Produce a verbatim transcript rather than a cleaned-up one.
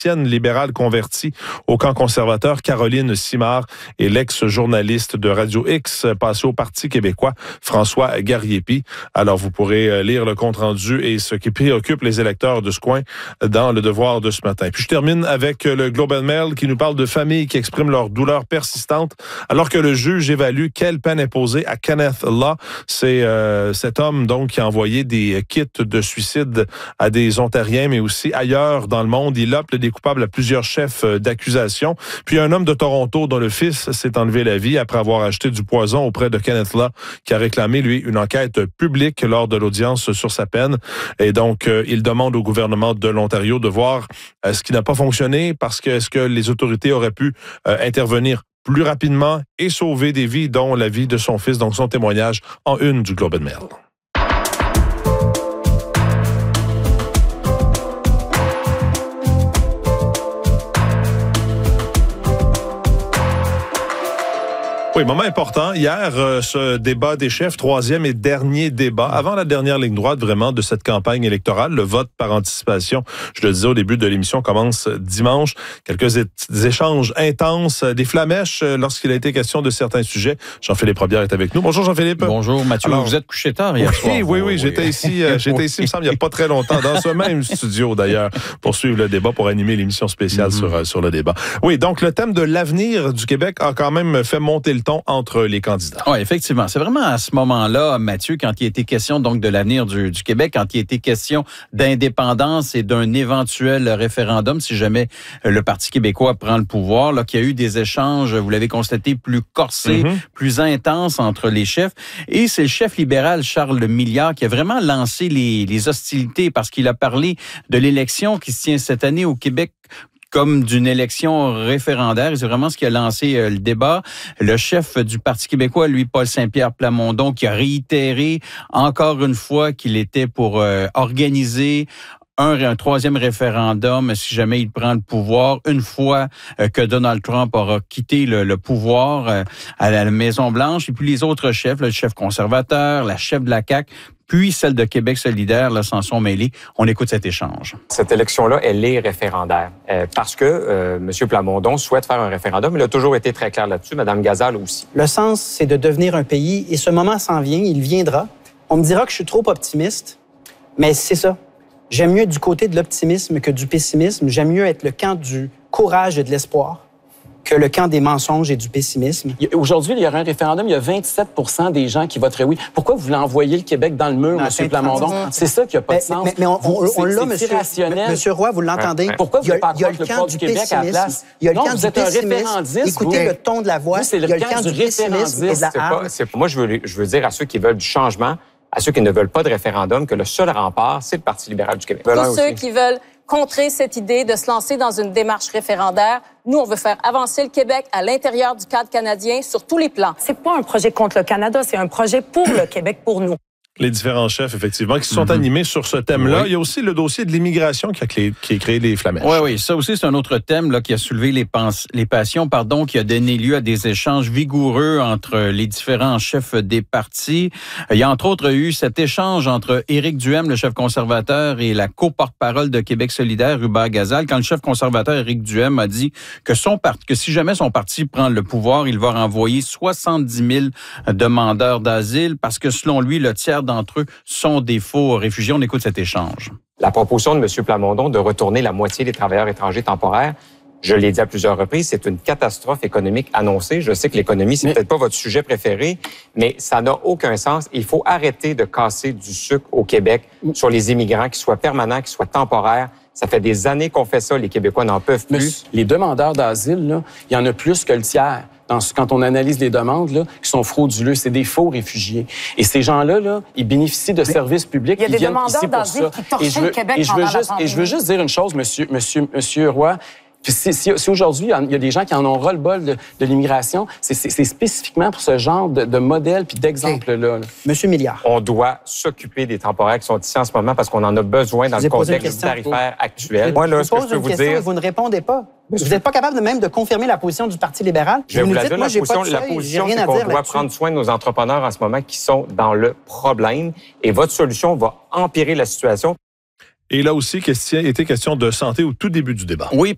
libérale convertie au camp conservateur, Caroline Simard, et l'ex-journaliste de Radio X passé au Parti québécois, François Garriépi. Alors, vous pourrez lire le compte-rendu et ce qui préoccupe les électeurs de ce coin dans le Devoir de ce matin. Puis je termine avec le Globe and Mail qui nous parle de familles qui expriment leur douleur persistante alors que le juge évalue quelle peine imposer à Kenneth Law. C'est euh, cet homme donc qui a envoyé des kits de suicide à des Ontariens, mais aussi ailleurs dans le monde. Il opte des coupables à plusieurs chefs d'accusation. Puis un homme de Toronto dont le fils s'est enlevé la vie après avoir acheté du poison auprès de Kenneth Law, qui a réclamé, lui, une enquête publique lors de l'audience sur sa peine. Et donc, euh, il demande au gouvernement de l'Ontario de voir euh, ce qui n'a pas fonctionné, parce que est-ce que les autorités auraient pu euh, intervenir plus rapidement et sauver des vies, dont la vie de son fils. Donc, son témoignage en une du Globe and Mail. Oui, moment important. Hier, euh, ce débat des chefs, troisième et dernier débat, avant la dernière ligne droite vraiment de cette campagne électorale. Le vote par anticipation, je le disais au début de l'émission, commence dimanche. Quelques é- échanges intenses, des flamèches euh, lorsqu'il a été question de certains sujets. Jean-Philippe Robillard est avec nous. Bonjour Jean-Philippe. Bonjour Mathieu. Alors, vous êtes couché tard hier oui, soir. Oui, oui, oui. J'étais ici, euh, j'étais ici, il me semble, il n'y a pas très longtemps, dans ce même studio d'ailleurs, pour suivre le débat, pour animer l'émission spéciale mm-hmm. sur, euh, sur le débat. Oui, donc le thème de l'avenir du Québec a quand même fait monter le ton entre les candidats. Oui, effectivement. C'est vraiment à ce moment-là, Mathieu, quand il était question donc de l'avenir du, du Québec, quand il était question d'indépendance et d'un éventuel référendum, si jamais le Parti québécois prend le pouvoir, là, qu'il y a eu des échanges, vous l'avez constaté, plus corsés, mm-hmm. plus intenses entre les chefs. Et c'est le chef libéral Charles Milliard qui a vraiment lancé les, les hostilités parce qu'il a parlé de l'élection qui se tient cette année au Québec comme d'une élection référendaire. C'est vraiment ce qui a lancé euh, le débat. Le chef du Parti québécois, lui, Paul Saint-Pierre Plamondon, qui a réitéré encore une fois qu'il était pour euh, organiser Un, un troisième référendum si jamais il prend le pouvoir, une fois euh, que Donald Trump aura quitté le, le pouvoir euh, à la Maison-Blanche. Et puis les autres chefs, le chef conservateur, la chef de la C A Q, puis celle de Québec solidaire, là, s'en sont mêlés. On écoute cet échange. Cette élection-là, elle est référendaire euh, parce que euh, M. Plamondon souhaite faire un référendum. Il a toujours été très clair là-dessus. Mme Gazal aussi. Le sens, c'est de devenir un pays et ce moment s'en vient, il viendra. On me dira que je suis trop optimiste, mais c'est ça. J'aime mieux être du côté de l'optimisme que du pessimisme. J'aime mieux être le camp du courage et de l'espoir que le camp des mensonges et du pessimisme. Aujourd'hui, il y aura un référendum, il y a vingt-sept pour cent des gens qui voteraient oui. Pourquoi vous voulez envoyer le Québec dans le mur, M. Plamondon? C'est ça qui n'a pas mais, de sens. Mais, mais on, on, on l'a, M. Monsieur Roy, vous l'entendez. Ouais. Pourquoi vous ne parlez pas le camp du Québec à la place? Il y a le non, camp vous du êtes un pessimisme. référendiste. Écoutez le ton de la voix. Vous, c'est le, il y a le camp, camp du, du pessimisme et de la hargne. Moi, je veux, je veux dire à ceux qui veulent du changement, à ceux qui ne veulent pas de référendum, que le seul rempart, c'est le Parti libéral du Québec. Tous ceux qui veulent contrer cette idée de se lancer dans une démarche référendaire. Nous, on veut faire avancer le Québec à l'intérieur du cadre canadien sur tous les plans. C'est pas un projet contre le Canada, c'est un projet pour le Québec, pour nous. Les différents chefs, effectivement, qui se sont mm-hmm. animés sur ce thème-là. Oui. Il y a aussi le dossier de l'immigration qui a, créé, qui a créé des flamèches. Oui, oui. Ça aussi, c'est un autre thème là, qui a soulevé les, pens- les passions, pardon, qui a donné lieu à des échanges vigoureux entre les différents chefs des partis. Il y a entre autres eu cet échange entre Éric Duhem, le chef conservateur, et la co-porte-parole de Québec solidaire, Hubert Gazal, quand le chef conservateur, Éric Duhem, a dit que, son parti, que si jamais son parti prend le pouvoir, il va renvoyer soixante-dix mille demandeurs d'asile parce que, selon lui, le tiers d'entre eux sont des faux réfugiés. On écoute cet échange. La proposition de M. Plamondon de retourner la moitié des travailleurs étrangers temporaires, je l'ai dit à plusieurs reprises, c'est une catastrophe économique annoncée. Je sais que l'économie, c'est mais... peut-être pas votre sujet préféré, mais ça n'a aucun sens. Il faut arrêter de casser du sucre au Québec sur les immigrants, qu'ils soient permanents, qu'ils soient temporaires. Ça fait des années qu'on fait ça. Les Québécois n'en peuvent plus. Mais les demandeurs d'asile, là, il y en a plus que le tiers. Quand on analyse les demandes, là, qui sont frauduleux, c'est des faux réfugiés. Et ces gens-là, là, ils bénéficient de services publics. Il y a ils des viennent demandeurs ici pour ça. qui torchaient le Québec et je veux pendant juste, la et je veux juste dire une chose, monsieur, monsieur, monsieur Roy. Si, si, si aujourd'hui, il y a des gens qui en ont ras-le-bol de, de l'immigration, c'est, c'est, c'est spécifiquement pour ce genre de, de modèle puis d'exemple-là. Là. Monsieur Milliard. On doit s'occuper des temporaires qui sont ici en ce moment parce qu'on en a besoin dans le contexte tarifaire actuel. Moi, là, ce que je peux vous dire... Vous ne répondez pas. Vous n'êtes pas capable de même de confirmer la position du Parti libéral. Je vais vous la dire, la position, la position c'est qu'on doit prendre soin de nos entrepreneurs en ce moment qui sont dans le problème. Et votre solution va empirer la situation. Et là aussi, question, était question de santé au tout début du débat. Oui,